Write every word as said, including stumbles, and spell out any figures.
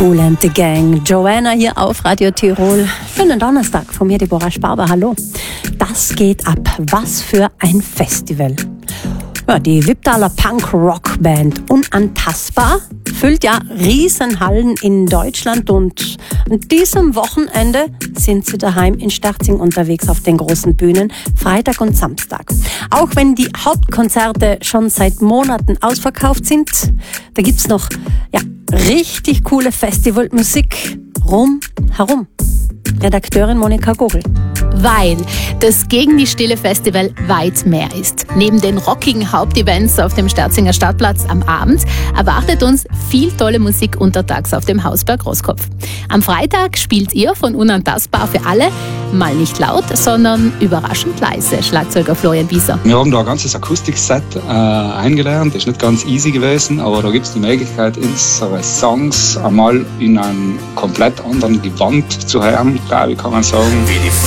Kool and the Gang. Joanna hier auf Radio Tirol. Schönen Donnerstag von mir, Deborah Sparber. Hallo. Das geht ab. Was für ein Festival. Ja, die Wipptaler Punk-Rock-Band Unantastbar füllt ja Riesenhallen in Deutschland und an diesem Wochenende sind sie daheim in Sterzing unterwegs auf den großen Bühnen, Freitag und Samstag. Auch wenn die Hauptkonzerte schon seit Monaten ausverkauft sind, da gibt's noch ja, richtig coole Festivalmusik rum herum. Redakteurin Monika Gogel. Weil das Gegen die Stille Festival weit mehr ist. Neben den rockigen Hauptevents auf dem Sterzinger Stadtplatz am Abend erwartet uns viel tolle Musik untertags auf dem Hausberg Roskopf. Am Freitag spielt ihr von Unantastbar für alle mal nicht laut, sondern überraschend leise. Schlagzeuger Florian Wieser. Wir haben da ein ganzes Akustikset äh, eingelernt. Das ist nicht ganz easy gewesen, aber da gibt es die Möglichkeit, unsere Songs einmal in einem komplett anderen Gewand zu hören, glaube ich, kann man sagen.